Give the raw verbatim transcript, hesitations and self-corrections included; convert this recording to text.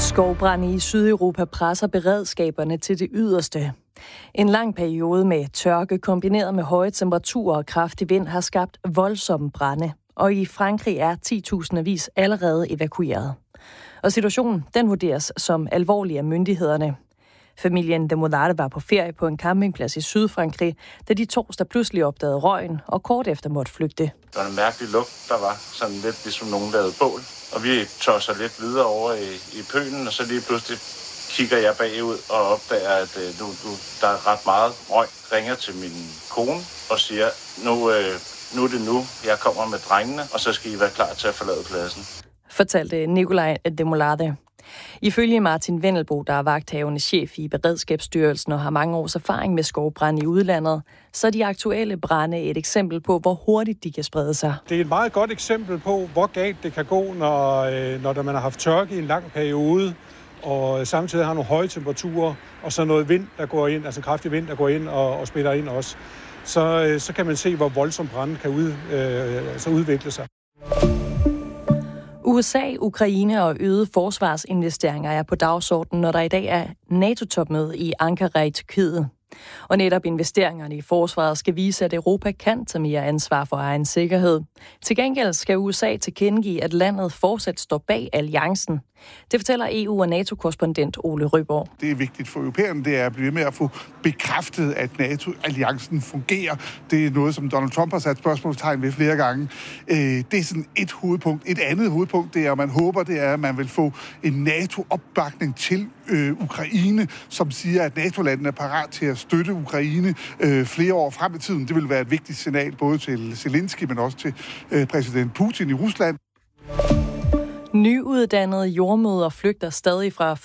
Skovbrande i Sydeuropa presser beredskaberne til det yderste. En lang periode med tørke kombineret med høje temperaturer og kraftig vind har skabt voldsomme brande, og i Frankrig er ti tusindvis allerede evakueret. Og situationen, den vurderes som alvorlig af myndighederne. Familien Demolade var på ferie på en campingplads i Sydfrankrig, da de torsdag pludselig opdagede røgen og kort efter måtte flygte. Der var en mærkelig lugt, der var sådan lidt ligesom nogen lavede bål. Og vi tosser lidt videre over i, i pølen, og så lige pludselig kigger jeg bagud og opdager, at øh, nu, nu, der er ret meget røg. Ringer til min kone og siger, nu, øh, nu er det nu, jeg kommer med drengene, og så skal I være klar til at forlade pladsen. Fortalte Nicolai Demolade. Ifølge Martin Vendelbo, der er vagthavende chef i Beredskabsstyrelsen og har mange års erfaring med skovbrande i udlandet, så er de aktuelle brande et eksempel på, hvor hurtigt de kan sprede sig. Det er et meget godt eksempel på, hvor galt det kan gå, når, når man har haft tørke i en lang periode, og samtidig har nogle høje temperaturer, og så noget vind, der går ind, altså kraftig vind, der går ind og, og spiller ind også. Så, så kan man se, hvor voldsomt branden kan ud, øh, altså udvikle sig. U S A, Ukraine og øgede forsvarsinvesteringer er på dagsordenen, når der i dag er NATO-topmøde i Ankara i Tyrkiet. Og netop investeringerne i forsvaret skal vise, at Europa kan tage mere ansvar for egen sikkerhed. Til gengæld skal U S A tilkendegive, at landet fortsat står bag alliancen. Det fortæller E U- og NATO-korrespondent Ole Røborg. Det er vigtigt for europæerne, det er at blive med at få bekræftet, at NATO-alliancen fungerer. Det er noget, som Donald Trump har sat spørgsmålstegn ved flere gange. Det er sådan et hovedpunkt. Et andet hovedpunkt, det er, at man håber, det er, at man vil få en NATO-opbakning til øh, Ukraine, som siger, at NATO-landene er parat til at støtte Ukraine øh, flere år frem i tiden. Det vil være et vigtigt signal både til Zelensky, men også til øh, præsident Putin i Rusland. Nyuddannede jordmødre flygter stadig fra